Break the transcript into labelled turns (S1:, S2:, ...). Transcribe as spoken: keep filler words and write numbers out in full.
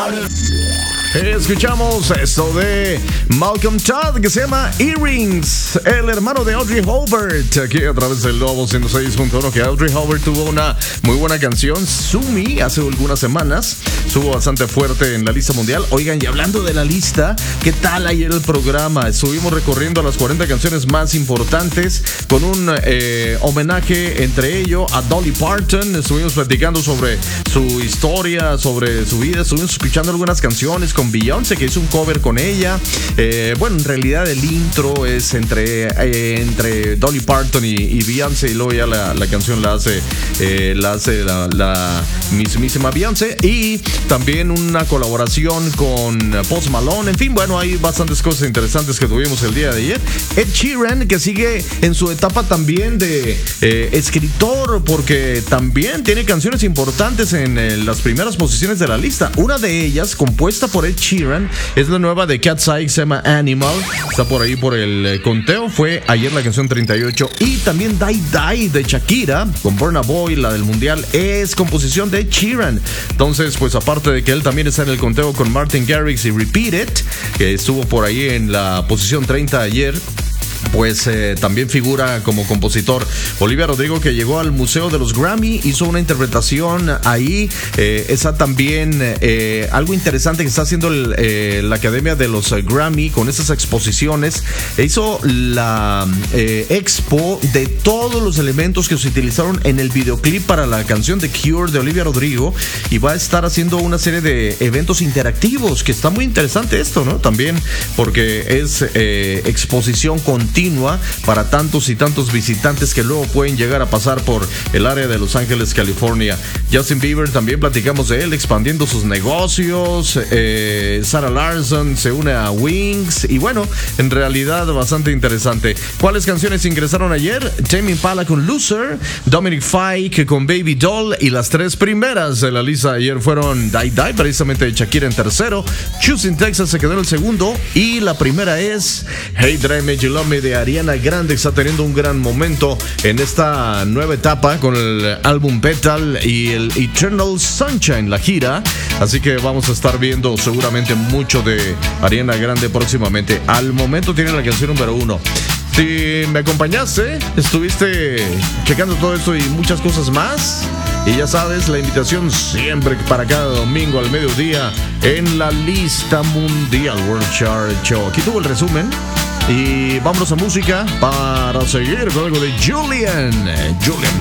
S1: Escuchamos esto de Malcolm Todd que se llama Earrings, el hermano de Audrey Hobart, aquí a través del Lobo ciento seis punto uno, que Audrey Hobart tuvo una muy buena canción, Sumi, hace algunas semanas, estuvo bastante fuerte en la lista mundial. Oigan, y hablando de la lista, ¿qué tal ayer el programa? Estuvimos recorriendo las cuarenta canciones más importantes con un eh, homenaje entre ellos a Dolly Parton. Estuvimos platicando sobre su historia, sobre su vida, estuvimos escuchando algunas canciones con Beyoncé, que hizo un cover con ella. Eh, bueno, en realidad el intro es entre, eh, entre Dolly Parton y, y Beyoncé, y luego ya la, la canción la hace, eh, la, hace la, la mismísima Beyoncé, y también una colaboración con Post Malone. En fin, bueno, hay bastantes cosas interesantes que tuvimos el día de ayer. Ed Sheeran, que sigue en su etapa también de eh, escritor, porque también tiene canciones importantes en eh, las primeras posiciones de la lista. Una de ellas, compuesta por Ed Sheeran, es la nueva de Cat Sykes, se llama Animal. Está por ahí por el eh, conteo. Fue ayer la canción treinta y ocho. Y también Die Die de Shakira con Burna Boy, la del mundial, es composición de Ed Sheeran. Entonces, pues aparte de que él también está en el conteo con Martin Garrix y Repeat It, que estuvo por ahí en la posición treinta ayer, pues eh, también figura como compositor Olivia Rodrigo, que llegó al Museo de los Grammy, hizo una interpretación ahí. Eh, esa también eh, algo interesante que está haciendo el, eh, la Academia de los eh, Grammy con esas exposiciones. E hizo la eh, expo de todos los elementos que se utilizaron en el videoclip para la canción The Cure de Olivia Rodrigo, y va a estar haciendo una serie de eventos interactivos, que está muy interesante esto, ¿no? También porque es eh, exposición continua para tantos y tantos visitantes que luego pueden llegar a pasar por el área de Los Ángeles, California. Justin Bieber, también platicamos de él, expandiendo sus negocios. eh, Sarah Larson se une a Wings, y bueno, en realidad bastante interesante. ¿Cuáles canciones ingresaron ayer? Tame Impala con Loser, Dominic Fike con Baby Doll, y las tres primeras de la lista ayer fueron Die Die, precisamente de Shakira, en tercero. Choosing Texas se quedó en el segundo, y la primera es Hey Dre Made You Love Me de Ariana Grande, que está teniendo un gran momento en esta nueva etapa con el álbum Petal y el Eternal Sunshine, la gira. Así que vamos a estar viendo seguramente mucho de Ariana Grande próximamente. Al momento tiene la canción número uno. Si me acompañaste, estuviste checando todo esto y muchas cosas más, y ya sabes, la invitación siempre para cada domingo al mediodía en la lista mundial World Chart Show. Aquí tuvo el resumen. Y vámonos a música para seguir con algo de Julian. Julian.